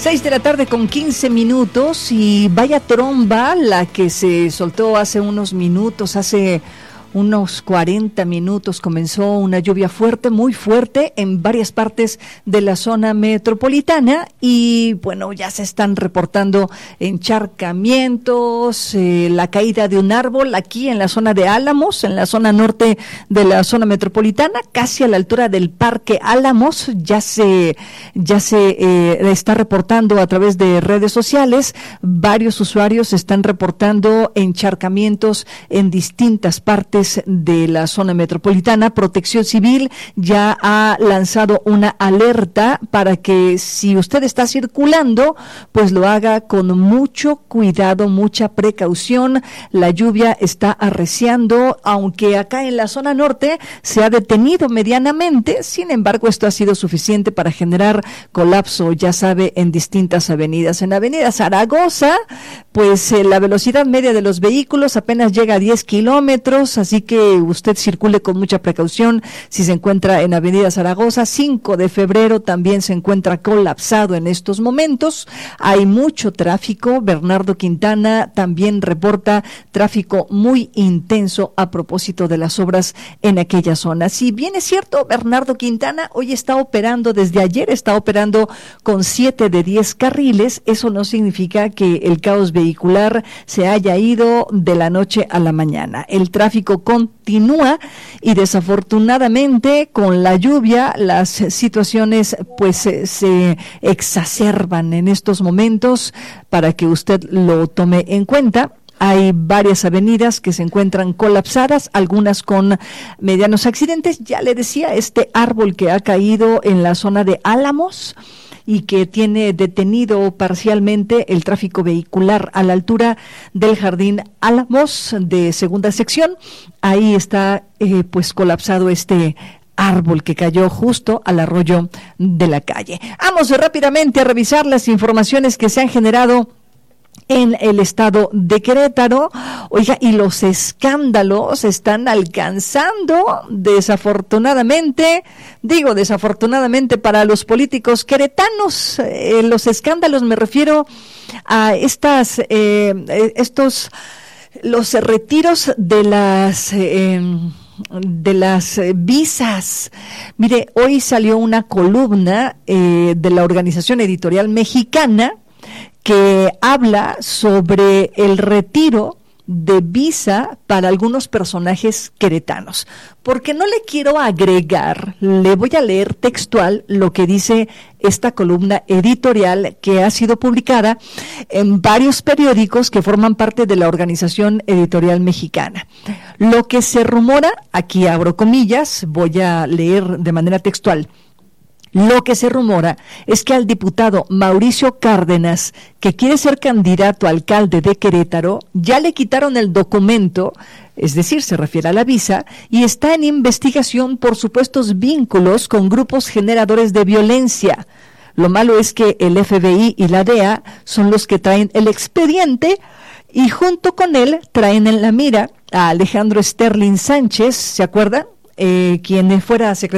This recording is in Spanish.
6 de la tarde con 15 minutos y vaya tromba la que se soltó hace unos minutos, hace unos 40 minutos comenzó una lluvia fuerte, muy fuerte en varias partes de la zona metropolitana y bueno, ya se están reportando encharcamientos, la caída de un árbol aquí en la zona de Álamos, en la zona norte de la zona metropolitana, casi a la altura del Parque Álamos, ya se está reportando a través de redes sociales, varios usuarios están reportando encharcamientos en distintas partes de la zona metropolitana. Protección Civil ya ha lanzado una alerta para que si usted está circulando, pues lo haga con mucho cuidado, mucha precaución. La lluvia está arreciando, aunque acá en la zona norte se ha detenido medianamente, sin embargo esto ha sido suficiente para generar colapso, ya sabe, en distintas avenidas. En la avenida Zaragoza, pues la velocidad media de los vehículos apenas llega a 10 kilómetros, así que usted circule con mucha precaución si se encuentra en Avenida Zaragoza. 5 de febrero también se encuentra colapsado en estos momentos. Hay mucho tráfico. Bernardo Quintana también reporta tráfico muy intenso a propósito de las obras en aquella zona. Si bien es cierto, Bernardo Quintana hoy está operando, desde ayer está operando con 7 de 10 carriles. Eso no significa que el caos vehicular se haya ido de la noche a la mañana. El tráfico continúa y desafortunadamente con la lluvia las situaciones pues se exacerban en estos momentos para que usted lo tome en cuenta. Hay varias avenidas que se encuentran colapsadas, algunas con medianos accidentes. Ya le decía, este árbol que ha caído en la zona de Álamos y que tiene detenido parcialmente el tráfico vehicular a la altura del Jardín Álamos de segunda sección. Ahí está pues colapsado este árbol que cayó justo al arroyo de la calle. Vamos rápidamente a revisar las informaciones que se han generado en el estado de Querétaro. Oiga, y los escándalos están alcanzando, desafortunadamente para los políticos queretanos. Los escándalos, me refiero a los retiros de las visas. Mire, hoy salió una columna de la Organización Editorial Mexicana que habla sobre el retiro de visa para algunos personajes queretanos. Porque no le quiero agregar, le voy a leer textual lo que dice esta columna editorial que ha sido publicada en varios periódicos que forman parte de la Organización Editorial Mexicana. Lo que se rumora, aquí abro comillas, voy a leer de manera textual. Lo que se rumora es que al diputado Mauricio Cárdenas, que quiere ser candidato a alcalde de Querétaro, ya le quitaron el documento, es decir, se refiere a la visa, y está en investigación por supuestos vínculos con grupos generadores de violencia. Lo malo es que el FBI y la DEA son los que traen el expediente y junto con él traen en la mira a Alejandro Sterling Sánchez, ¿se acuerdan? Quien fuera secretario